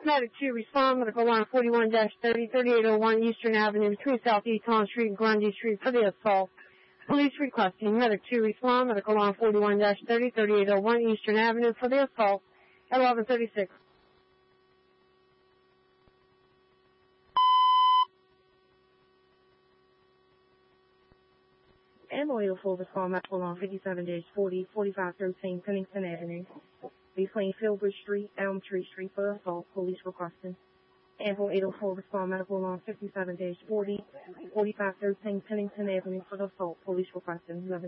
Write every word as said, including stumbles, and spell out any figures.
Medic two, respond, medical line forty-one thirty, thirty-eight oh one Eastern Avenue between Southeast Holland Street and Grundy Street for the assault. Police requesting Medic two, respond, medical line forty-one thirty, thirty-eight oh one Eastern Avenue for the assault at eleven thirty-six. Ambulance full respond medical line fifty-seven forty, forty-five thirteen Pennington Avenue between Philbridge Street, Elm Tree Street for assault. Police requesting. Ample eight oh four respond medical line fifty-seven forty, forty-five thirteen Pennington Avenue for the assault. Police requesting.